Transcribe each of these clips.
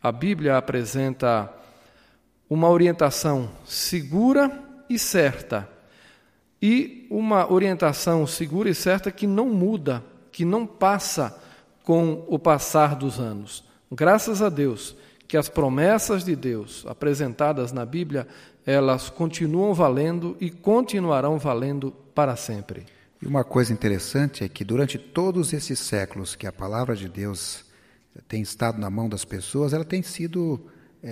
A Bíblia apresenta uma orientação segura e certa, e uma orientação segura e certa que não muda, que não passa com o passar dos anos. Graças a Deus que as promessas de Deus apresentadas na Bíblia, elas continuam valendo e continuarão valendo para sempre. E uma coisa interessante é que durante todos esses séculos que a palavra de Deus tem estado na mão das pessoas, ela tem sido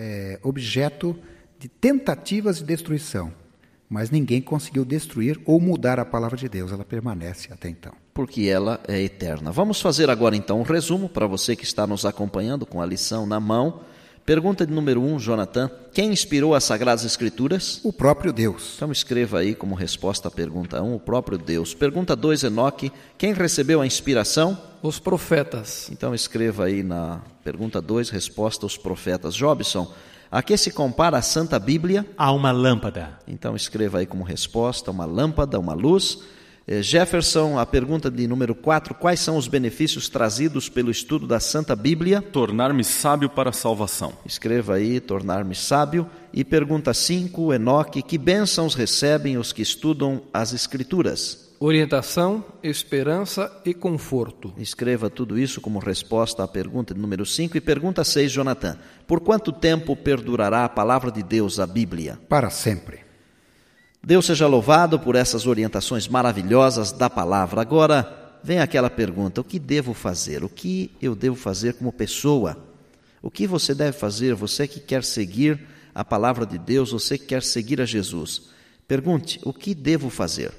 objeto de tentativas de destruição. Mas ninguém conseguiu destruir ou mudar a palavra de Deus, ela permanece até então. Porque ela é eterna. Vamos fazer agora então um resumo para você que está nos acompanhando com a lição na mão. Pergunta de número 1, Jonathan. Quem inspirou as Sagradas Escrituras? O próprio Deus. Então escreva aí como resposta à pergunta 1, o próprio Deus. Pergunta 2, Enoque. Quem recebeu a inspiração? Os profetas. Então escreva aí na pergunta 2, resposta aos profetas. Jobson, a que se compara a Santa Bíblia? A uma lâmpada. Então escreva aí como resposta uma lâmpada, uma luz. Jefferson, a pergunta de número 4, quais são os benefícios trazidos pelo estudo da Santa Bíblia? Tornar-me sábio para a salvação. Escreva aí, tornar-me sábio. E pergunta 5, Enoque, que bênçãos recebem os que estudam as Escrituras? Orientação, esperança e conforto. Escreva tudo isso como resposta à pergunta de número 5. E pergunta 6, Jonathan, por quanto tempo perdurará a palavra de Deus, a Bíblia? Para sempre. Deus seja louvado por essas orientações maravilhosas da palavra. Agora, vem aquela pergunta, o que devo fazer? O que eu devo fazer como pessoa? O que você deve fazer, você que quer seguir a palavra de Deus, você que quer seguir a Jesus? Pergunte, o que devo fazer?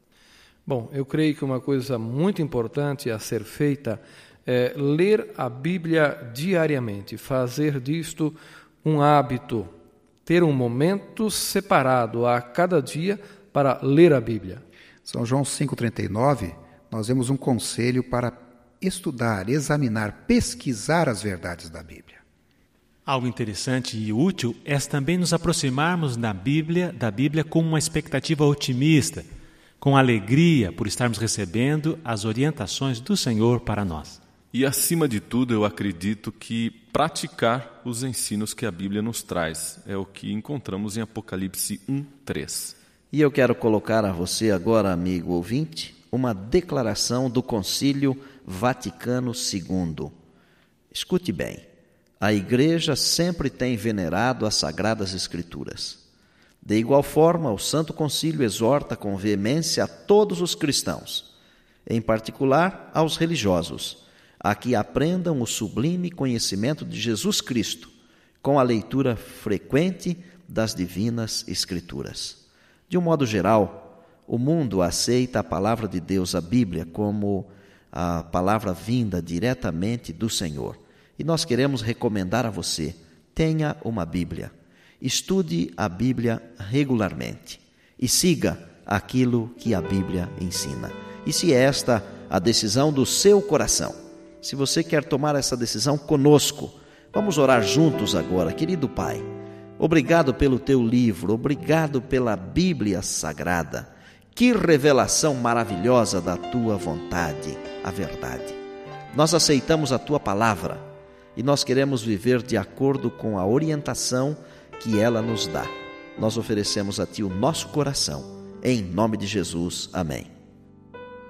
Bom, eu creio que uma coisa muito importante a ser feita é ler a Bíblia diariamente, fazer disto um hábito, ter um momento separado a cada dia para ler a Bíblia. São João 5,39, nós vemos um conselho para estudar, examinar, pesquisar as verdades da Bíblia. Algo interessante e útil é também nos aproximarmos da Bíblia com uma expectativa otimista, com alegria por estarmos recebendo as orientações do Senhor para nós. E, acima de tudo, eu acredito que praticar os ensinos que a Bíblia nos traz é o que encontramos em Apocalipse 1:3. E eu quero colocar a você agora, amigo ouvinte, uma declaração do Concílio Vaticano II. Escute bem, a Igreja sempre tem venerado as Sagradas Escrituras. De igual forma, o Santo Concílio exorta com veemência a todos os cristãos, em particular aos religiosos, a que aprendam o sublime conhecimento de Jesus Cristo, com a leitura frequente das Divinas Escrituras. De um modo geral, o mundo aceita a palavra de Deus, a Bíblia, como a palavra vinda diretamente do Senhor. E nós queremos recomendar a você, tenha uma Bíblia. Estude a Bíblia regularmente e siga aquilo que a Bíblia ensina. E se é esta a decisão do seu coração, se você quer tomar essa decisão conosco, vamos orar juntos agora. Querido Pai, obrigado pelo teu livro, obrigado pela Bíblia Sagrada. Que revelação maravilhosa da tua vontade, a verdade. Nós aceitamos a tua palavra e nós queremos viver de acordo com a orientação que ela nos dá. Nós oferecemos a ti o nosso coração. Em nome de Jesus. Amém.